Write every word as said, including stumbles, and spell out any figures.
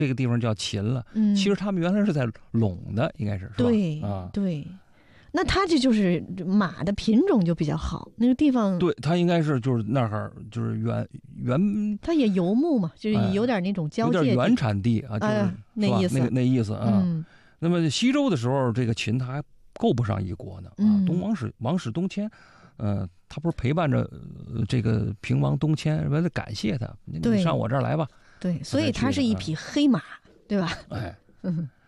这个地方叫秦了。 嗯， 其实他们原来是在陇的，应该是是吧？ 对啊， 对。那它这就是马的品种就比较好，那个地方对，它应该是就是那儿就是原原， 它也游牧嘛，就是有点那种交界地， 有点原产地啊，就是、 哎、那意思， 那个那意思啊。 嗯， 那么西周的时候，这个秦它还够不上一国呢啊。 嗯、 东王使王使东迁，呃，他不是陪伴着、呃、这个平王东迁，为了感谢他，你上我这儿来吧。 对，所以它是一匹黑马，对吧？ 哎。 嗯